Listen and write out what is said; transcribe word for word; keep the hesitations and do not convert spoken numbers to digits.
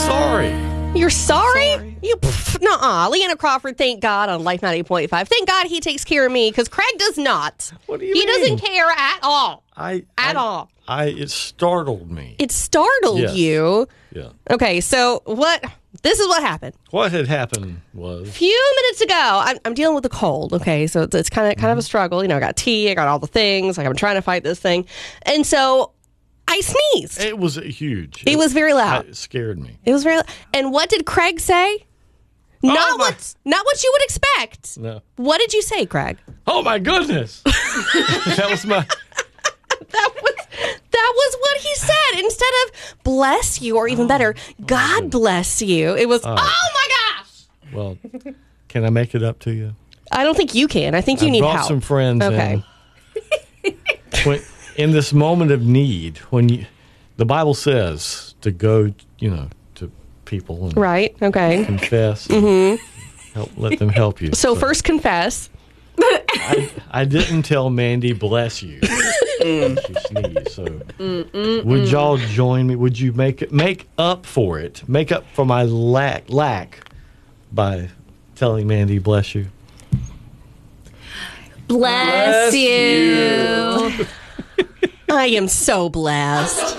sorry. You're sorry? Sorry. You, pff, nuh-uh. Leanna Crawford, thank God, on Life ninety point five. Thank God he takes care of me, because Craig does not. What do you he mean? doesn't care at all. I At I, all. I it startled me. It startled Yes. you. Yeah. Okay, so what? This is what happened. What had happened was A few minutes ago, I'm, I'm dealing with a cold. Okay, so it's, it's kind of kind of a struggle. You know, I got tea, I got all the things. Like I'm trying to fight this thing, and so I sneezed. it was huge. It was very loud. It scared me. It was very. loud. And what did Craig say? Not my- what not what you would expect. No. What did you say, Craig? Oh my goodness! That was my. That was that was what he said. Instead of bless you, or even better, God bless you. It was, oh, my gosh. Well, can I make it up to you? I don't think you can. I think you I need brought help. some friends Okay. in. When, in this moment of need, when you, the Bible says to go, you know, to people and Right. Okay. confess, and help, let them help you. So first confess. I, I didn't tell Mandy bless you. She sneezed. So would y'all join me? Would you make it make up for it? Make up for my lack lack by telling Mandy bless you. Bless, you. I am so blessed.